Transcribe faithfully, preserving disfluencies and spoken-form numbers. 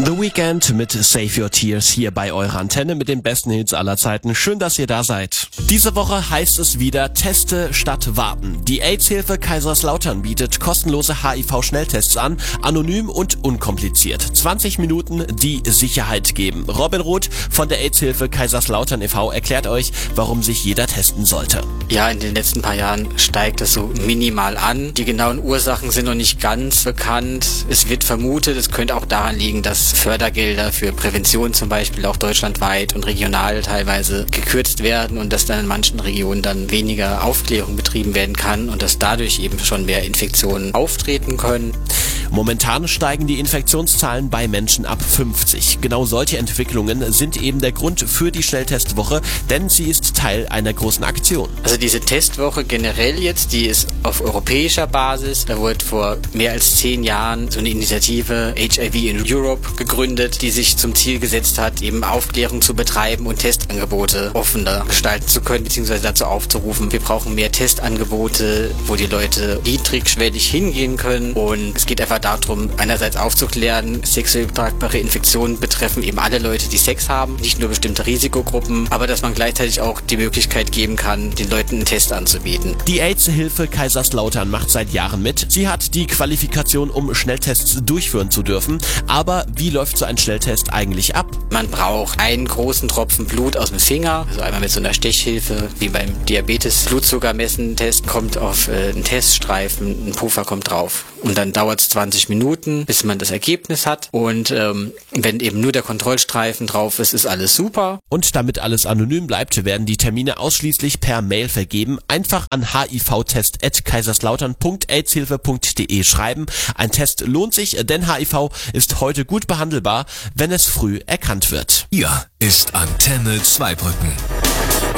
The Weeknd mit Save Your Tears hier bei eurer Antenne mit den besten Hits aller Zeiten. Schön, dass ihr da seid. Diese Woche heißt es wieder Teste statt Warten. Die AIDS-Hilfe Kaiserslautern bietet kostenlose H I V-Schnelltests an, anonym und unkompliziert. zwanzig Minuten, die Sicherheit geben. Robin Roth von der AIDS-Hilfe Kaiserslautern e V erklärt euch, warum sich jeder testen sollte. Ja, in den letzten paar Jahren steigt es so minimal an. Die genauen Ursachen sind noch nicht ganz bekannt. Es wird vermutet, es könnte auch daran liegen, dass Fördergelder für Prävention zum Beispiel auch deutschlandweit und regional teilweise gekürzt werden und dass dann in manchen Regionen dann weniger Aufklärung betrieben werden kann und dass dadurch eben schon mehr Infektionen auftreten können. Momentan steigen die Infektionszahlen bei Menschen ab fünfzig. Genau solche Entwicklungen sind eben der Grund für die Schnelltestwoche, denn sie ist Teil einer großen Aktion. Also diese Testwoche generell jetzt, die ist auf europäischer Basis. Da wurde vor mehr als zehn Jahren so eine Initiative H I V in Europe gegründet, die sich zum Ziel gesetzt hat, eben Aufklärung zu betreiben und Testangebote offener gestalten zu können, beziehungsweise dazu aufzurufen, wir brauchen mehr Testangebote, wo die Leute niedrigschwellig hingehen können, und es geht einfach darum, einerseits aufzuklären, sexuell übertragbare Infektionen betreffen eben alle Leute, die Sex haben, nicht nur bestimmte Risikogruppen, aber dass man gleichzeitig auch die Möglichkeit geben kann, den Leuten einen Test anzubieten. Die AIDS-Hilfe Kaiserslautern macht seit Jahren mit. Sie hat die Qualifikation, um Schnelltests durchführen zu dürfen. Aber wie läuft so ein Schnelltest eigentlich ab? Man braucht einen großen Tropfen Blut aus dem Finger, also einmal mit so einer Stechhilfe, wie beim Diabetes. Blutzuckermessen-Test kommt auf äh, einen Teststreifen, ein Puffer kommt drauf. Und dann dauert es zwanzig Minuten, bis man das Ergebnis hat. Und ähm, wenn eben nur der Kontrollstreifen drauf ist, ist alles super. Und damit alles anonym bleibt, werden die Termine ausschließlich per Mail vergeben. Einfach an h i v test at kaiserslautern punkt aidshilfe punkt de schreiben. Ein Test lohnt sich, denn H I V ist heute gut behandelbar, wenn es früh erkannt wird. Hier ist Antenne Zweibrücken.